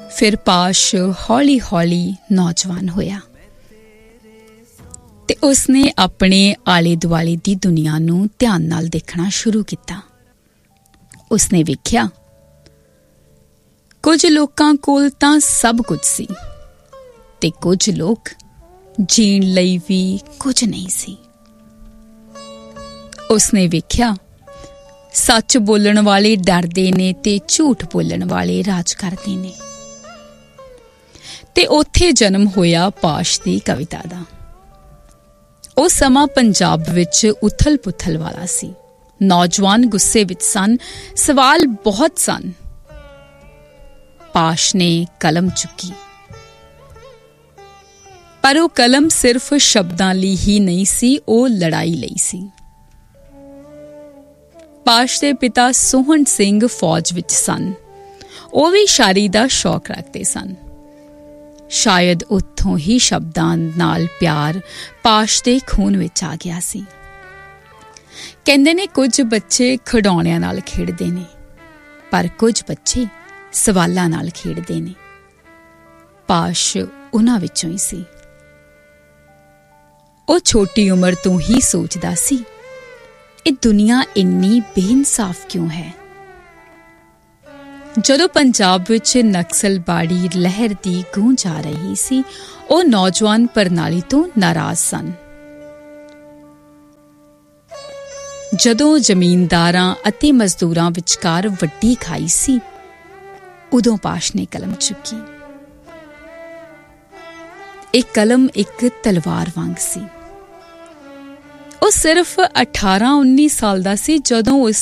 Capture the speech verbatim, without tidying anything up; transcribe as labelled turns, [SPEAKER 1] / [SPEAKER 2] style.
[SPEAKER 1] ਫਿਰ ਪਾਸ਼ ਹੌਲੀ ਹੌਲੀ ਨੌਜਵਾਨ ਹੋਇਆ ਤੇ ਉਸਨੇ ਆਪਣੇ ਆਲੇ ਦੁਆਲੇ ਦੀ ਦੁਨੀਆ ਨੂੰ ਧਿਆਨ ਨਾਲ ਦੇਖਣਾ ਸ਼ੁਰੂ ਕੀਤਾ। ਉਸਨੇ ਵੇਖਿਆ ਕੁਝ ਲੋਕਾਂ ਕੋਲ ਤਾਂ ਸਭ ਕੁਝ ਸੀ ਤੇ ਕੁਝ ਲੋਕ ਜੀਣ ਲਈ ਵੀ ਕੁਝ ਨਹੀਂ ਸੀ। ਉਸਨੇ ਵੇਖਿਆ ਸੱਚ ਬੋਲਣ ਵਾਲੇ ਡਰਦੇ ਨੇ ਤੇ ਝੂਠ ਬੋਲਣ ਵਾਲੇ ਰਾਜ ਕਰਦੇ ਨੇ। ਤੇ ਉੱਥੇ ਜਨਮ ਹੋਇਆ ਪਾਸ਼ ਦੀ ਕਵਿਤਾ ਦਾ। ਉਹ ਸਮਾਂ ਪੰਜਾਬ ਵਿੱਚ ਉਥਲ ਪੁਥਲ ਵਾਲਾ ਸੀ। ਨੌਜਵਾਨ ਗੁੱਸੇ ਵਿੱਚ ਸਨ, ਸਵਾਲ ਬਹੁਤ ਸਨ। ਪਾਸ਼ ਨੇ ਕਲਮ ਚੁੱਕੀ, ਪਰ ਉਹ ਕਲਮ ਸਿਰਫ ਸ਼ਬਦਾਂ ਲਈ ਹੀ ਨਹੀਂ ਸੀ, ਉਹ ਲੜਾਈ ਲਈ ਸੀ। ਪਾਸ਼ ਦੇ ਪਿਤਾ ਸੋਹਣ ਸਿੰਘ ਫੌਜ ਵਿੱਚ ਸਨ। ਉਹ ਵੀ ਸ਼ਾਇਰੀ ਦਾ ਸ਼ੌਕ ਰੱਖਦੇ ਸਨ। ਸ਼ਾਇਦ ਉੱਥੋਂ ਹੀ ਸ਼ਬਦਾਂ ਨਾਲ ਪਿਆਰ ਪਾਸ਼ ਦੇ ਖੂਨ ਵਿੱਚ ਆ ਗਿਆ ਸੀ। ਕਹਿੰਦੇ ਨੇ ਕੁਝ ਬੱਚੇ ਖਿਡੌਣਿਆਂ ਨਾਲ ਖੇਡਦੇ ਨੇ, ਪਰ ਕੁਝ ਬੱਚੇ ਸਵਾਲਾਂ ਨਾਲ ਖੇਡਦੇ ਨੇ। ਪਾਸ਼ ਉਹਨਾਂ ਵਿੱਚੋਂ ਹੀ ਸੀ। ਉਹ ਛੋਟੀ ਉਮਰ ਤੋਂ ਹੀ ਸੋਚਦਾ ਸੀ, ਇਹ ਦੁਨੀਆ ਇੰਨੀ ਬੇਇਨਸਾਫ ਕਿਉਂ ਹੈ। ਜਦੋਂ ਪੰਜਾਬ ਵਿੱਚ ਨਕਸਲਬਾੜੀ ਲਹਿਰ ਦੀ ਗੂੰਜ ਆ ਰਹੀ ਸੀ, ਉਹ ਨੌਜਵਾਨ ਪ੍ਰਣਾਲੀ ਤੋਂ ਨਾਰਾਜ਼ ਸਨ। ਜਦੋਂ ਜ਼ਮੀਂਦਾਰਾਂ ਅਤੇ ਮਜ਼ਦੂਰਾਂ ਵਿਚਕਾਰ ਵੱਡੀ ਖਾਈ ਸੀ, ਉਦੋਂ ਪਾਸ਼ ਨੇ ਕਲਮ ਚੁੱਕੀ। ਇਹ ਕਲਮ ਇੱਕ ਤਲਵਾਰ ਵਾਂਗ ਸੀ। ਉਹ ਸਿਰਫ ਅਠਾਰਾਂ ਉੱਨੀ ਸਾਲ ਦਾ ਸੀ ਜਦੋਂ ਉਸ